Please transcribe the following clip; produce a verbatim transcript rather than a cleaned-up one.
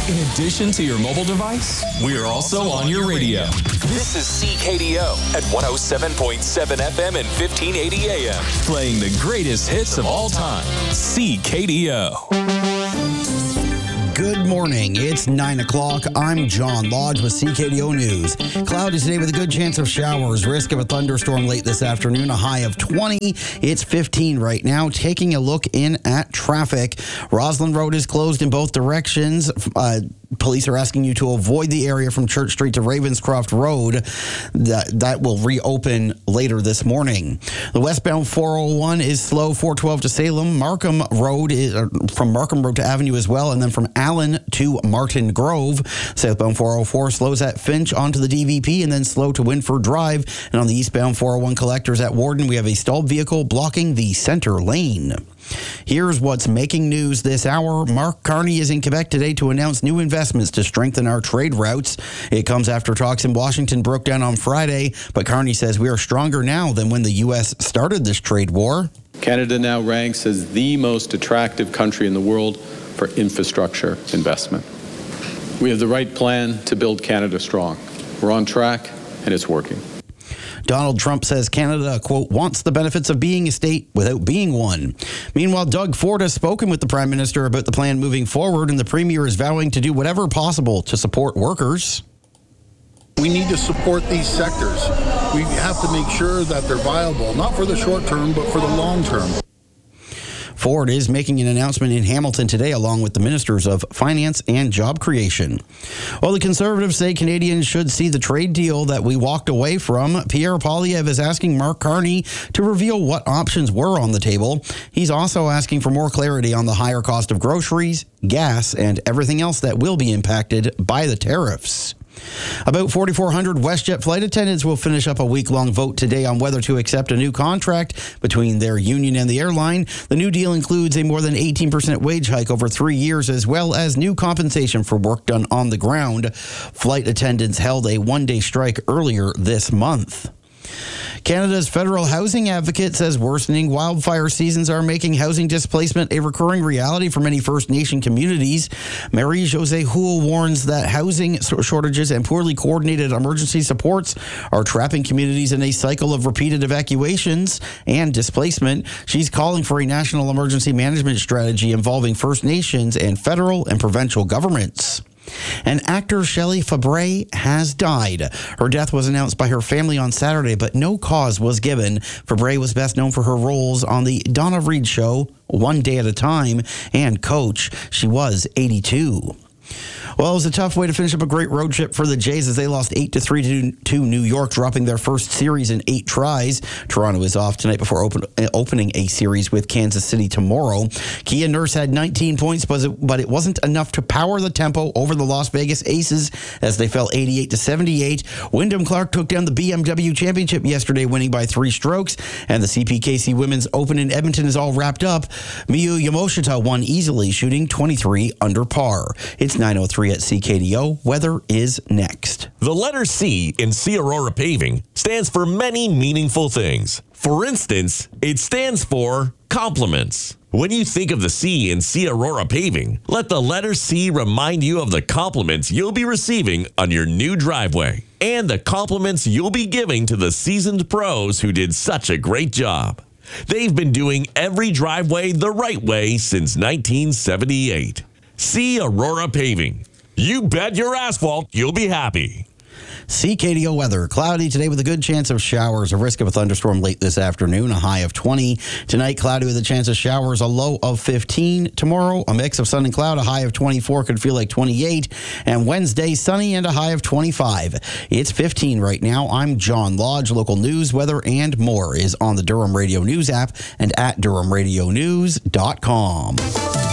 In addition to your mobile device, we're also on your radio. This is C K D O at one oh seven point seven F M and fifteen eighty A M. Playing the greatest hits of all time. C K D O. Good morning. It's nine o'clock. I'm John Lodge with C K D O News. Cloudy today with a good chance of showers. Risk of a thunderstorm late this afternoon. A high of twenty. It's fifteen right now. Taking a look in at traffic. Roslyn Road is closed in both directions. Uh, Police are asking you to avoid the area from Church Street to Ravenscroft Road. That, that will reopen later this morning. The westbound four oh one is slow, four twelve to Salem. Markham Road is uh, from Markham Road to Avenue as well, and then from Allen to Martin Grove. Southbound four oh four slows at Finch onto the D V P and then slow to Winford Drive. And on the eastbound four oh one collectors at Warden, we have a stalled vehicle blocking the center lane. Here's what's making news this hour. Mark Carney is in Quebec today to announce new investments to strengthen our trade routes. It comes after talks in Washington broke down on Friday, but Carney says we are stronger now than when the U S started this trade war. Canada now ranks as the most attractive country in the world for infrastructure investment. We have the right plan to build Canada strong. We're on track, and it's working. Donald Trump says Canada, quote, wants the benefits of being a state without being one. Meanwhile, Doug Ford has spoken with the Prime Minister about the plan moving forward, and the Premier is vowing to do whatever possible to support workers. We need to support these sectors. We have to make sure that they're viable, not for the short term, but for the long term. Ford is making an announcement in Hamilton today along with the Ministers of Finance and Job Creation. While the Conservatives say Canadians should see the trade deal that we walked away from, Pierre Poilievre is asking Mark Carney to reveal what options were on the table. He's also asking for more clarity on the higher cost of groceries, gas, and everything else that will be impacted by the tariffs. About forty-four hundred WestJet flight attendants will finish up a week-long vote today on whether to accept a new contract between their union and the airline. The new deal includes a more than eighteen percent wage hike over three years, as well as new compensation for work done on the ground. Flight attendants held a one-day strike earlier this month. Canada's federal housing advocate says worsening wildfire seasons are making housing displacement a recurring reality for many First Nation communities. Marie-Josée Houle warns that housing shortages and poorly coordinated emergency supports are trapping communities in a cycle of repeated evacuations and displacement. She's calling for a national emergency management strategy involving First Nations and federal and provincial governments. And actor Shelley Fabares has died. Her death was announced by her family on Saturday, but no cause was given. Fabares was best known for her roles on the Donna Reed Show, One Day at a Time, and Coach. She was eighty-two. Well, it was a tough way to finish up a great road trip for the Jays as they lost eight to three to New York, dropping their first series in eight tries. Toronto is off tonight before open, opening a series with Kansas City tomorrow. Kia Nurse had nineteen points, but it, but it wasn't enough to power the tempo over the Las Vegas Aces as they fell eighty-eight to seventy-eight. Wyndham Clark took down the B M W Championship yesterday, winning by three strokes, and the C P K C Women's Open in Edmonton is all wrapped up. Miyu Yamashita won easily, shooting twenty-three under par. It's nine oh three at C K D O. Weather is next. The letter C in C Aurora Paving stands for many meaningful things. For instance, it stands for compliments. When you think of the C in C Aurora Paving, let the letter C remind you of the compliments you'll be receiving on your new driveway and the compliments you'll be giving to the seasoned pros who did such a great job. They've been doing every driveway the right way since nineteen seventy-eight. C Aurora Paving. You bet your asphalt you'll be happy. C K D O weather. Cloudy today with a good chance of showers. A risk of a thunderstorm late this afternoon. A high of twenty. Tonight, cloudy with a chance of showers. A low of fifteen. Tomorrow, a mix of sun and cloud. A high of twenty-four. Could feel like twenty-eight. And Wednesday, sunny and a high of twenty-five. It's fifteen right now. I'm John Lodge. Local news, weather, and more is on the Durham Radio News app and at durham radio news dot com.